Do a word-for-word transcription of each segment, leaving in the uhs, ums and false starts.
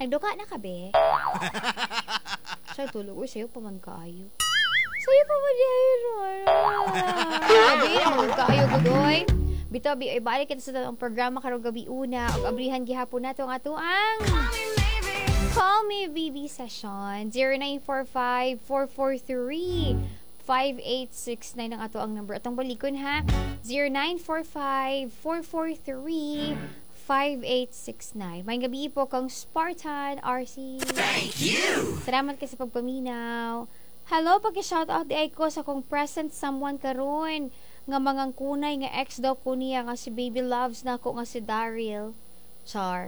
Nagduka na ka, be? Siya tulog. Uy, sayo pa man kaayo. Sayo pa man dahil. Abi, naman kaayo ko, doy. Bito, bi, ibalik kita sa ang programa karong gabi una. O abrihan gihapon na itong ato ang Call Me Baby Session. zero nine four five, four four three, five eight six nine ang ato ang number. Atong balikon ha. zero nine four five, four four three, five eight six nine. May gabi po kang Spartan R C. Thank you! Salamat kayo sa pagpaminaw. Hello, pag-shoutout di ay ko sa kong present someone karon nga mga kunay nga ex daw ko niya nga si baby loves na ako nga si Daryl. Char.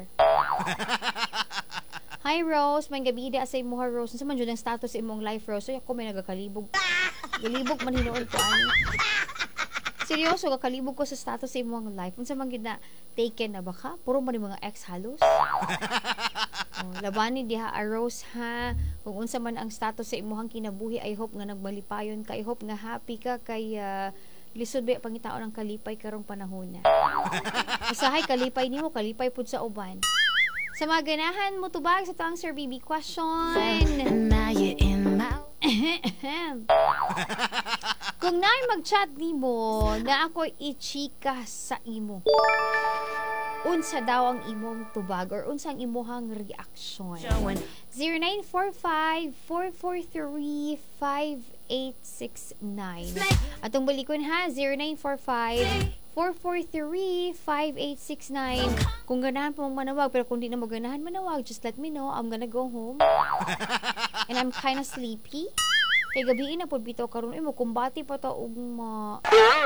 Hi Rose, may gabi di sa imo ha Rose. Unsa man jud ang status sa imong life Rose? So ako may nagakalibog. Galibog man hinuon ko ani. Seryoso, kakalibog ko sa status sa imong life. Unsa man gid na taken na ba ka? Puro man mga ex halos. Oh, labani diha a Rose ha. Kung unsa man ang status sa imong kinabuhi, I hope nga nagbalipayon ka. I hope nga happy ka kay uh, lisod ba pangitaon ang kalipay karong panahon na. Usahay kalipay nimo, kalipay pud sa uban. Sa mga ganahan mo tubag sa tuang Sir B B question. Kung naay mag-chat nimo na ako i-chika sa imo, unsa daw ang imong tubag or unsa ang imong reaction? zero nine four five, four four three, five eight six nine. Atong balikon ha, zero nine four five, four four three, five eight six nine. Kung ganahan po mong manawag, pero kung di na mo ganahan manawag, just let me know. I'm gonna go home. And I'm kinda sleepy. Kay gabiin na po bito karon ay mo kumbati pa ta og ma.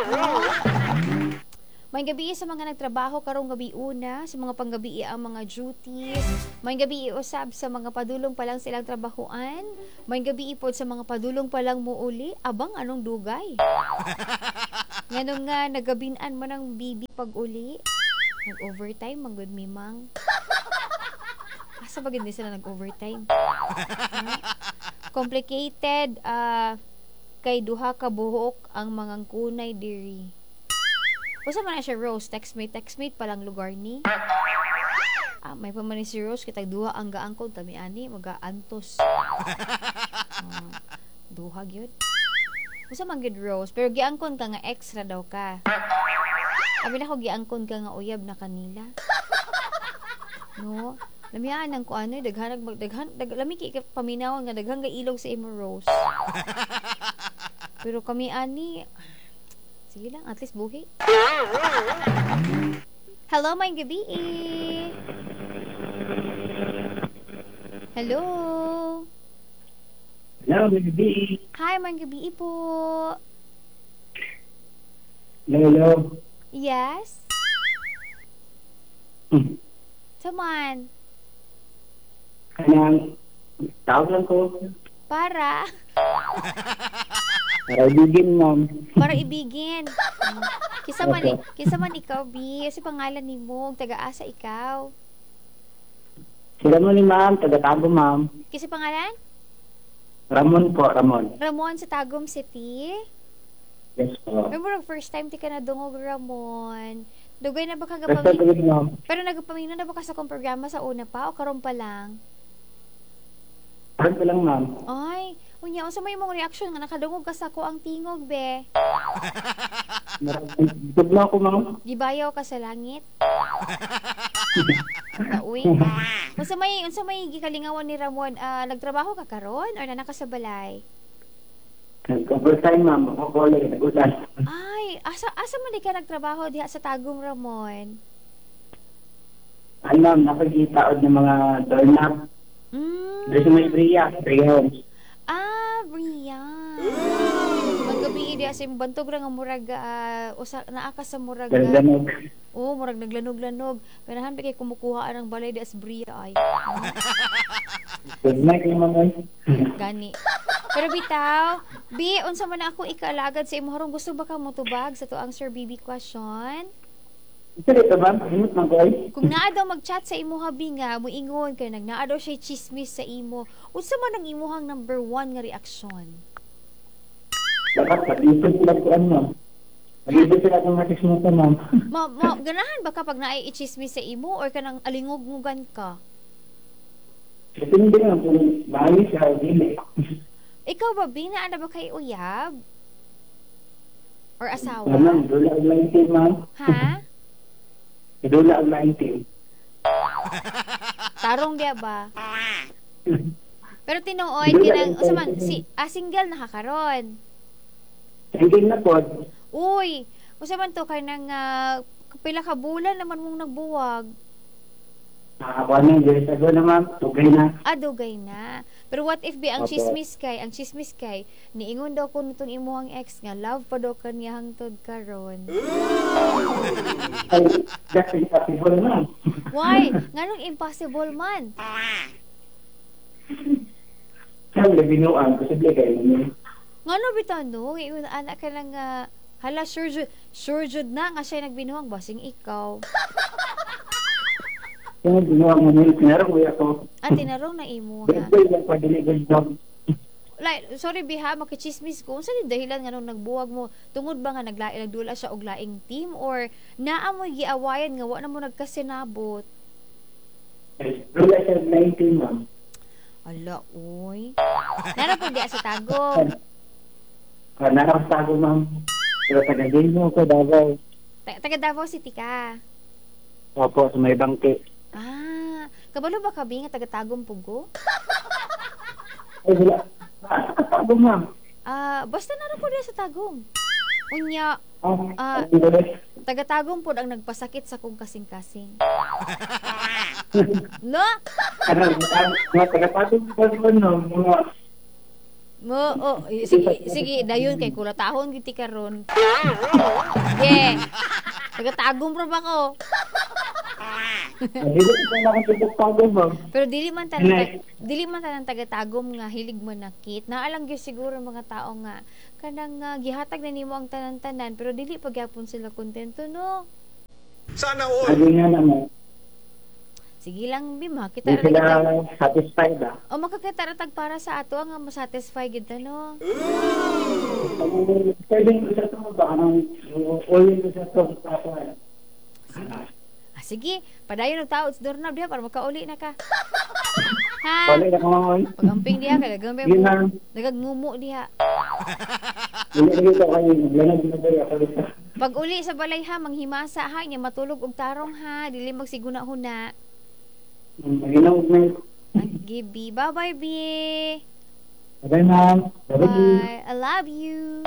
May gabi sa mga nagtrabaho karong gabi una, sa mga panggabi ang mga duties. May gabi usab sa mga padulong pa lang silang trabahoan. May gabi ipod sa mga padulong pa lang muuli, abang anong dugay. Nganong nga nagabinan mo ng bibi pag uli. Nag-overtime, manggod mimang. Asa ba gindi sila nag-overtime? Huh? Complicated, uh, kay duha ka buhok ang mga kunay diri. Usa man na siya Rose, textmate, textmate palang lugar ni. Ah, may pa man ni si Rose, kitag duha ang gaangkod, tami ani, mag-aantos. Uh, duha gyud. Usa man gyud Rose, pero giangkon ka nga extra daw ka. Abi na ko giangkon ka nga uyab na kanila. No? Lamiaan ang kuano, daghan magdaghan, dag, lami kay paminaw nga daghang ga ilog sa imo Rose. Pero kami ani, sige lang, at least buhi. Hello, may gabi. Hello. Hello, may gabi. Hi, may gabi po. Hello. Yes? Hmm. Saman. Kanang tawag lang ko. Para. Para ibigin, ma'am. Para ibigin. Kisa man, Okay. kisa man ikaw, B. Kasi pangalan ni mo, taga-asa ikaw. Sila mo ni ma'am, taga-tago, ma'am. Kasi pangalan? Ramon po, Ramon. Ramon sa Tagum City. Yes po. Remember, first time ti ka na dungog, Ramon. Dugay na ba ka First time gapamilya? ko ma'am. Pero nagpamilya na ba ka sa kong programa sa una pa o karon pa lang? Parang ko lang, ma'am. Ay, unya, unsa may mong reaction nga nakadungog ka sa ko ang tingog, be? Tugma ko, ma'am. Gibayaw ka sa langit? Uy. Unsa may unsa may gikalingawan ni Ramon, ah, nagtrabaho ka karon or na naka sa balay? Overtime, ma'am. Ako ko lang, nag-ulan. Ay, asa asa man di ka nagtrabaho diha sa Tagum, Ramon? Ay, ma'am, nakakita od ng mga doorknob. Mm. Dito may Bria, Bria Homes. Ah, Brian. Magabi di sa bantog ra nga murag uh, usa naa ka sa murag. Gandanog. Oh, murag naglanog-lanog. Ganahan pa kay kumukuha ang balay di as Bria ay. Good night, ma'am. Gani. Pero bitaw, B, unsa man ako ikaalagad sa imo harong gusto ba ka motubag sa tuang Sir B B question? Ito dito, ma'am. Himot man ko ay. Kung naa daw mag-chat sa imo habi nga, muingon kay nag naa daw siya chismis sa imo. Unsa man ang imuhang number one nga reaksyon? Dapat pag-isip sila ko ano. Pag-isip sila kung matismutan, ma'am. Ma, ma ganahan ba kapag naay i-chismis sa imo or kanang alingog-ngugan ka? Depende nga kung mahali siya o dili. Ikaw ba, bina, na ba kay uyab? Or asawa? Ma'am, dula ang nineteen, ma'am. Ha? Dula ang nineteen. Tarong dia ba? Pero tinuoy kinang usa man si ah, single nakakaron. Single na po. Uy, usa man to kay nang ah, pila ka bulan naman mong nagbuwag. Nakakuha na yung years ago na, ma'am. Tugay na. Adugay na. Pero what if be ang Opo. chismis kay, ang chismis kay niingon daw ko nitong imuhang ex nga love pa daw kaniya hangtod karon. Ay, that's impossible, ma'am. Why? Nganong impossible man? Saan na binuang? Posible kayo naman. Ngano bitano, iyon anak ka lang nga hala sure jud, sure jud na nga siya nagbinuhang basing ikaw. Saan na binuang naman? Pinarang kuya ko. At tinarong na imo ha. Birthday lang pa dili good job. Like, sorry biha, makichismis ko. Unsa ni dahilan nga nung nagbuwag mo? Tungod ba nga naglain nagdula siya og laing team or naa mo giawayan nga wa na mo nagkasinabot? Dula siya nineteen, ma'am. Ala, uy. Nara po diya sa tagong. Ah, nakakasago, ma'am. Pero taga-game mo ko, Davao. Ta- Taga Davao City ka. Opo, sa may bangke. Ah, kabalo ba kabi nga taga Tagum Pugo? Ay, wala. Nakakasago, ma'am. Ah, basta nara po diya sa Tagum. Unya, Ah, Ah. ang gulo. taga Tagum pod ang nagpasakit sa kong kasing-kasing. No? Ano, mga mga taga-sago ko ba, no? Mga Mo, oh, eh, sige, sige, dayon kay kulatahon giti karon. Yeah. Taga Tagum ra ba ko? Dili ko na ako taga-sago, ma'am. Pero dili man tanan dili man tanan taga Tagum nga hilig manakit. Naalang gyud siguro mga tao nga kanang nga gihatag na nimo ang tanan-tanan pero dili pa gyapon sila kontento no. Sana all. Sabi nga naman, Sige lang bima, kita di ra sila tag satisfied, ah. o makakita ra tag para sa ato nga masatisfy gid ta no. Ang pwedeng isa to, baka nang ulit isa to, tapos, Ah, sige, padayon og taod sa doorknob diha para makauli na ka. Ha? wala na kung Pagamping diha kay gamay yun mo. na, Nagagngumo diha. hindi na dito kayo, naglanag na tayo, ako dito. Pag uli sa balay ha, manghimasa ha, nya matulog og tarong ha, dili magsiguna-huna. Maginawag na yun. Gibi, bye-bye, B. Bye, ma'am. Bye. Bye. I love you.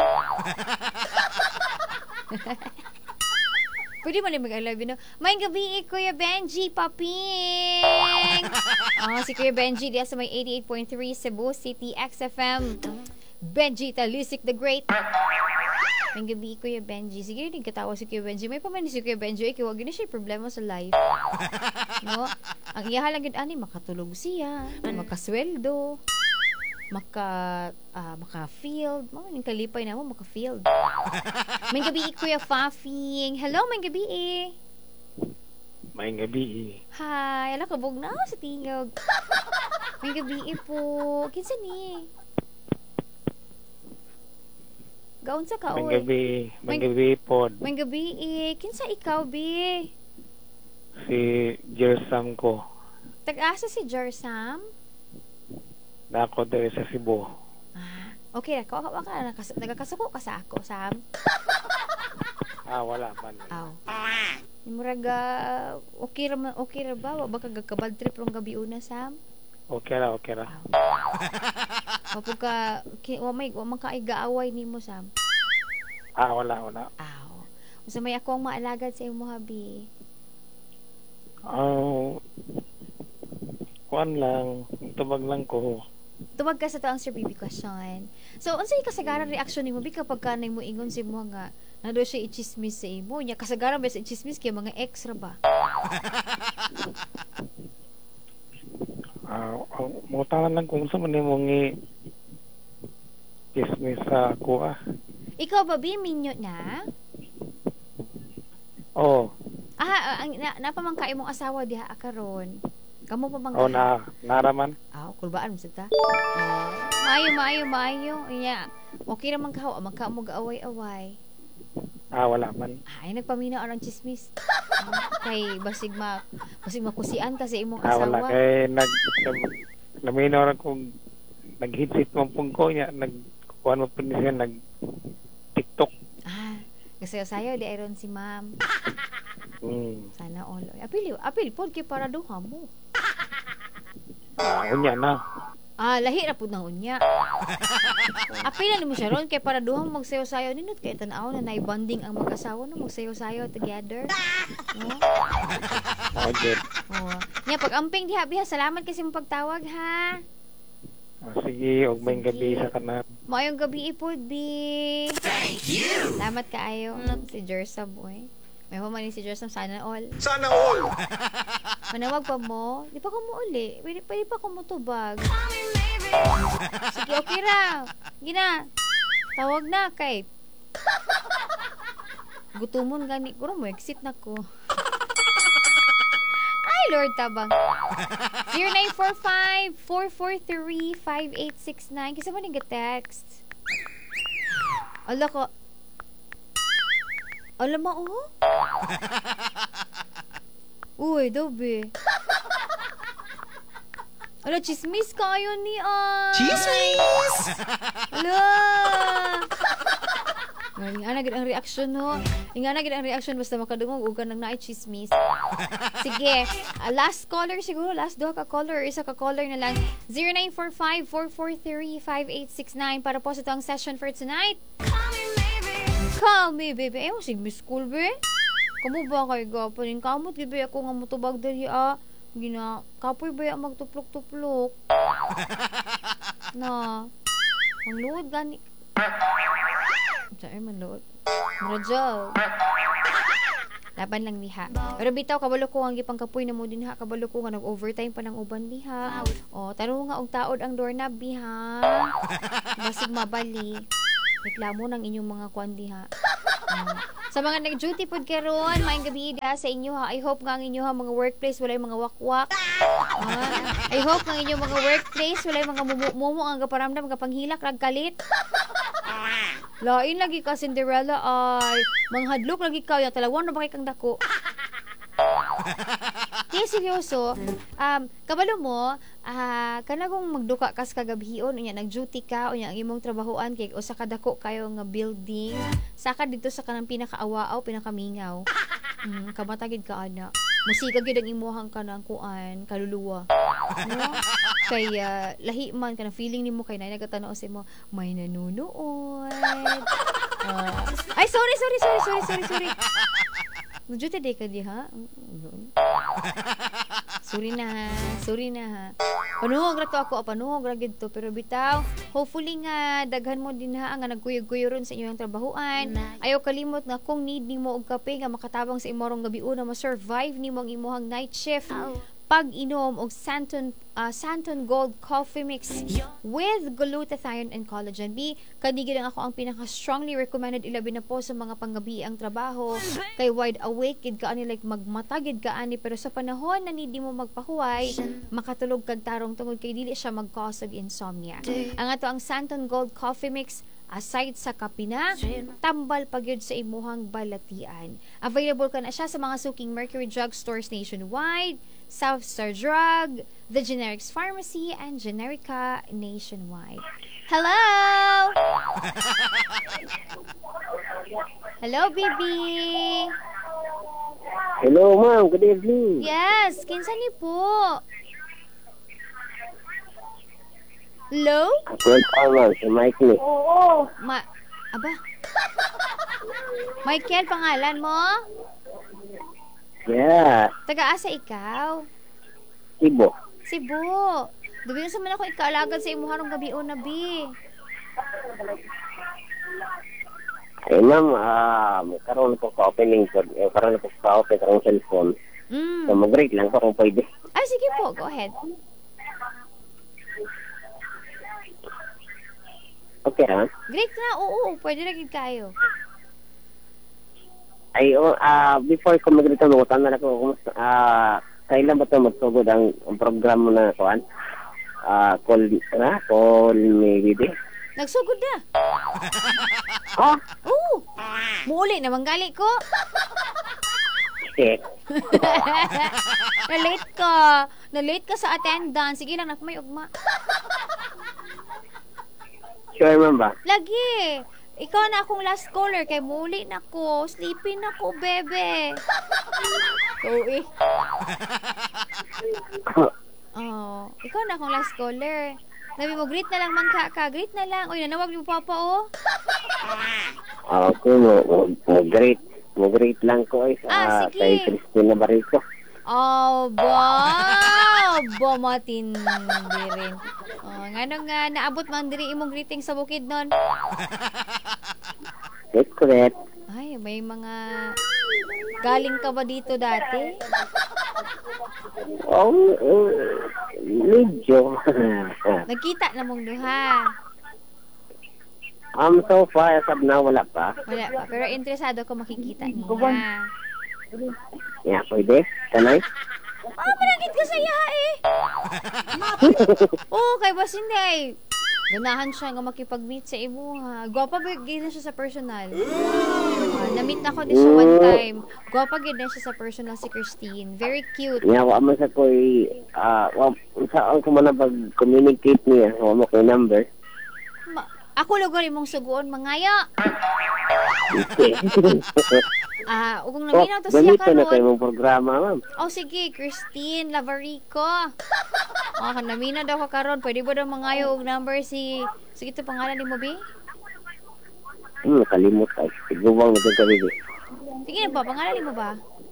Pwede mo rin mag-I love you, no? May gabi, eh, Kuya Benji, paping! Oh, si Kuya Benji, diya sa may eighty-eight point three Cebu City X F M. Benji Talisik the Great. May gabi, Kuya Benji. Sige, hindi katawa si Kuya Benji. May pamanin si Kuya Benji. Ay, kiwag na siya yung problema sa life. No? Ang iyahalang yun, ani, makatulog siya, makasweldo, maka, ah, maka-field. Mga yung kalipay na mo, maka-field. May gabi, Kuya Fafing. Hello, may gabi, eh. May gabi. Hi, ala kabog na sa tingog. May gabi, eh, po. Kinsa ni? Gaon sa ka, May oy. gabi. May May- gabi pod. May gabi, eh. Kinsa ikaw, bi? Si Jersam ko. Tag-asa si Jersam? Dako dere sa Cebu. Ah, okay, ka ka ka nakas- nagakasuko ka sa ako, Sam. Ah, wala man. Aw. Muraga okay ra man- okay ra ba? Wa ba ka gagkabad trip rong gabi una, Sam? Okay ra, okay ra. Mapug ka ki- wa may wa man ka ay gaaway nimo, Sam. Ah, wala, wala. Aw. Usa may ako ang maalagad sa imo, habi. Oh, kuan lang. Tubag lang ko. Tumag ka sa to ang Sir Bibi question. So, unsay kasagaran reaksyon nimo bi kapag kanay mo ingon si mo nga nado siya i-chismis sa imo? Nya kasagaran ba sa i-chismis kay mga ex ra ba? Ah, uh, mutangan lang kung sa man mo ngi kismis sa ako ah. Ikaw ba bi minyo na? Oh, Ah, ang na, napamangka imong asawa diha karon. Kamo pa bang oh na naraman. Ah, kulbaan mo ta. Ah, maayo maayo maayo. Iya. Okay ra man ka, magka mo gaaway-away. Ah, wala man. Ay, nagpaminaw ang chismis. Ah, kay basig ma basig makusian ka sa imong Ah, wala asawa. kay nag Laminaw ra kong nag-headset mo pong ko niya. Nagkuhan mo po niya nag-tiktok. Ah, kasi sayo di ayron si ma'am. Hmm. Sana all. Apil, apil pod kay para duha mo. Ah, unya na. Ah, lahi ra pud nang unya. Apil na mo siya ron kay para duha mo magsayo-sayo ninot kay tan-aw na naibonding ang mag-asawa no magsayo-sayo together. No? Oh, good. Oh. Nya pag amping diha biha, salamat kasi mong pagtawag ha. Ah, sige, og may Sige. gabi sa kanan. Maayong gabi ipod bi. Thank you. Salamat kaayo si Jersam boy. May humani si Jersam sana all. Sana all! Manawag pa mo? Di pa ko mo uli. Pwede, pwede pa ko mo tubag. Sige, okay ra. Gina. Tawag na kay. Gutumon gani. Kuro mo, exit na ko. Ay, Lord tabang. zero nine four five, four four three, five eight six nine. Kasi mo nang text. Ala ko. Ala ma oh? Uy, dobe. Ala, chismis kayo ni ay. Chismis! Ala. Nga na gid ang reaction no. Nga na gid ang reaction basta makadungog ug kanang naay chismis. Sige, ah, last caller siguro, last duha ka caller, isa ka caller na lang. zero nine four five, four four three, five eight six nine para po sa ito ang session for tonight. Call me, baby. Eh, sig miss school, be. Kamu ba kay gapanin? Kamot, gibe ako nga mutubag dali, ah. Gina, kapoy ba yung magtuplok-tuplok? Na. Ang luod, gani. Saan man luod? Marajaw. Laban lang niha. Pero bitaw, kabalo ko ang gipang kapoy na mo din ha. Kabalo ko nga nag-overtime pa ng uban niha. O, tanong nga og taod ang doorknob ha. Basig mabali. Reklamo ng inyong mga kwan diha. Uh, sa mga nag-duty pod karon, maayong gabi da sa inyo ha. I hope nga ang inyo ha mga workplace walay mga wakwak. Uh, I hope nga ang inyong mga workplace walay mga mumu ang gaparamdam nga panghilak rag kalit. Lain lagi ka Cinderella ay manghadlok lagi ka ya talawon na ba kay kang dako. Kaya seryoso, um, kabalo mo, ah, kana kung magduka kas kagabion, unya nag-duty ka, unya ang imong trabahoan kay usa ka dako kayo nga building, saka dito sa kanang pinakaawaaw, pinakamingaw. Mm, kamatagid ka ana. Musika gyud ang imuhang kanang kuan, kaluluwa. No? Kay uh, lahi man kanang feeling nimo kay nay nagatanaw sa imo, may nanunood. Uh, ay sorry, sorry, sorry, sorry, sorry, sorry. Nag-duty day ka di ha? Sorry na ha. Sorry na ha. Panuhog ra to ako. Panuhog ra gid to. Pero bitaw, hopefully nga daghan mo din ha nga nagkuyog-kuyo ron sa inyong trabahuan. Ayaw kalimot nga kung need nimo og kape nga makatabang sa imorong gabi una ma-survive nimo ang imuhang night shift. Pag-inom og Santon uh, Santon Gold Coffee Mix with glutathione and collagen B. Kanigi lang ako ang pinaka-strongly recommended ilabi na po sa mga panggabi ang trabaho. Kay wide awake gid ka ani like magmatagid ka ani pero sa panahon na need mo magpahuway, makatulog kag tarong tungod kay dili siya mag-cause og insomnia. Ang ato ang Santon Gold Coffee Mix aside sa kapina, tambal pagyud sa imuhang balatian. Available ka na siya sa mga suking Mercury Drug Stores nationwide, South Star Drug, The Generics Pharmacy, and Generica nationwide. Hello! Hello, baby! Hello, ma'am. Good evening. Yes, kinsa ni po? Hello? Good ma'am. Si Mike ni. Ma... Aba? Michael, pangalan mo? Yeah. Taga-asa ikaw? Ibo. Cebu. Dubi sa man ako ikaalagad sa imo harong gabi una bi. Ay, ma'am. Ah, may karoon po ka-opening ko. Eh, karoon po ka-open karong cellphone. Mm. So, mag-rate lang po kung pwede. Ay, sige po. Go ahead. Okay, ha? Great na. Oo, pwede na gid kayo. Ay, oh, ah, before ko mag-rate, magutan na ako, kumusta, ah, kailan ba ito magsugod ang, ang program mo na kuhan? Ah, call, na? Call me, baby. Nagsugod na. Ha? Oo. Muuli na manggali ko. check. Na-late ka. Na-late ka sa attendance. Sige lang, nakmay ugma. Sure man ba? Lagi. Ikaw na akong last caller kay muli na ko. Sleepy na ko, bebe. Oo eh. Oh, ikaw na akong last caller. Nabi mo, greet na lang man ka ka. Greet na lang. Uy, nanawag mo papa, oh. Ako mo, mo, mo great. Mo great lang ko ay Ah, sa sige. kay Christina Barrico. Oh, ba? Ba, matindi rin. Oh, nga nung nga, naabot man diri imong greeting sa bukid nun. That's correct. Ay, may mga... Galing ka ba dito dati? Oh, uh, medyo. Nagkita na mong duha. um, so far, as of now, wala pa. Wala pa. Pero interesado ko makikita niya. Yeah, pwede. Tanay? Ah, malagit ka sa iya eh. Oo, kay Boss Inday. Ganahan siya nga makipag-meet sa imo ha. Gwapa ba gina siya sa personal? Ah, na-meet na ko din siya one time. Gwapa gina siya sa personal si Christine. Very cute. Yeah, wa man sa ko'y, ah, wa, saan ko man na pag-communicate niya, wa mo ko'y number. Ma- ako lugar imong suguon mangaya. Ah, ug kung Oh, naminaw to siya ganito na kayo karon. mong programa, ma'am. Oh, sige, Christine Lavarico. Oh, kan naminaw daw ka karon. Pwede ba daw mangayo og number si sige to pangalan ni mo bi? Hmm, kalimot ay. Sigubang na ito kami. Sige na ba, pangalan ni mo ba?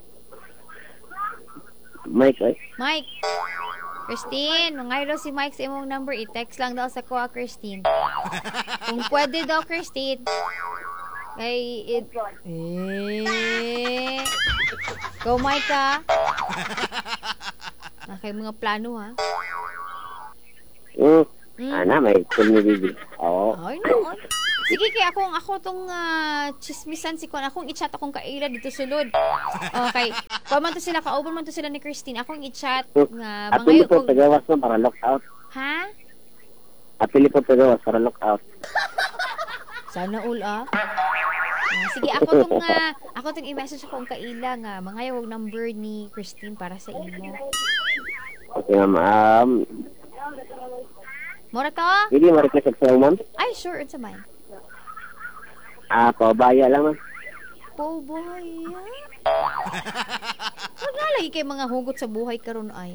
Mike, ay. Mike. Christine, mangayo daw si Mike sa imong number. I-text lang daw sa ko, ah, Christine. Kung pwede daw, Christine. Kay it... Eh... Go, Mike, ha? Nakay mga plano, ha? Hmm. Hmm? Ana, may kul ni Bibi. Oo. Ay, noon. Sige, kaya akong, ako tong ah, chismisan si Kwan. Akong i-chat akong kaila dito sulod. Okay. Kung man to sila, kauban man to sila ni Christine. Akong i-chat nga, At mangayo po ko... tagawas mo para lock out. Ha? At po tagawas para lock out. Sana all, ah. Ah, sige, ako tong nga, ako tong i-message akong kaila nga, mangayo og number ni Christine para sa imo. Okay, ma'am. Um, Mora to? hindi ma-request sa ma'am. Ay, sure, it's a mine. Ah, pabaya lang, ma'am. Po, boy. Wag na lagi kay mga hugot sa buhay karon ay.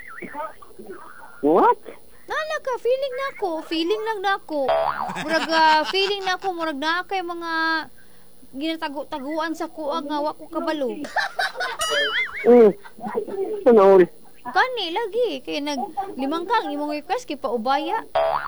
What? Nala ka, feeling na ako. Feeling lang na ako. Murag, ah, feeling na ako. Murag na kay mga ginatago-taguan sa kuang nga wa ko kabalo. Hmm. Ano ulit? Kani, lagi. Kaya nag limang kang imong request kay paubaya.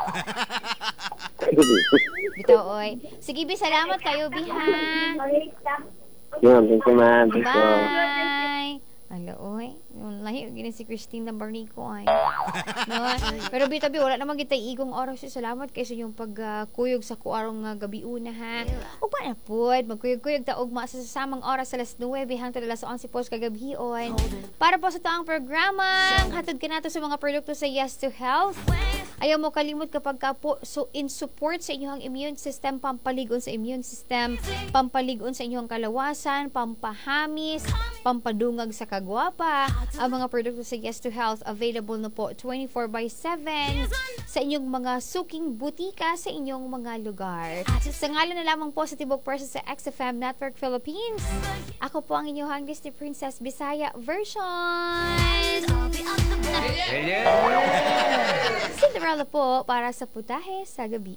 Bitaw, oy. Sige, Bi, salamat kayo, Bi, ha? Yun, thank you, ma'am. Thank you. Bye! Ala, oy. Yung lahi, gini si Christine Lambarnico, ay. No? Pero bitabi, wala namang kita igong oras. Salamat kayo sa inyong pagkuyog sa kuarong uh, gabi una, ha? O pa na po, magkuyog-kuyog ta ugma sa sasamang oras sa alas nuwebe hangtod alas onse po sa kagabi, oy. Para po sa taong programa, hatod ka nato sa mga produkto sa Yes to Health. Ayaw mo kalimot kapag ka po, so in support sa inyong immune system, pampaligon sa immune system, pampaligon sa inyong kalawasan, pampahamis, pampadungag sa kagwapa. Ang mga produkto sa Yes to Health available na po twenty-four by seven sa inyong mga suking butika sa inyong mga lugar. Sa ngalan na lamang po sa Tibok Person sa X F M Network Philippines, ako po ang inyong Disney Princess Bisaya version. Cinderella po para sa putahe sa gabi.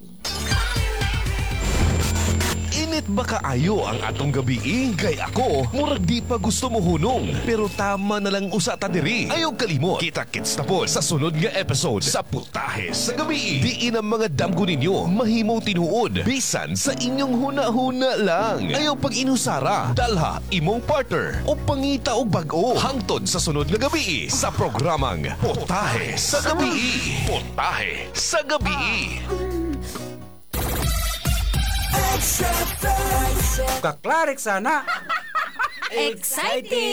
Init ba kaayo ang atong gabi? Kay ako, murag di pa gusto mo hunong. Pero tama na lang usa ta diri. Ayaw kalimot. Kita-kits na po sa sunod nga episode sa Putahe sa Gabi. Diin ang mga damgo ninyo mahimo tinuod. Bisan sa inyong huna-huna lang. Ayaw pag inusara. Dalha imong partner o pangita og bag-o. Hangtod sa sunod nga gabi sa programang Putahe sa Gabi. Putahe sa Gabi. Kaklarik sana. Exciting!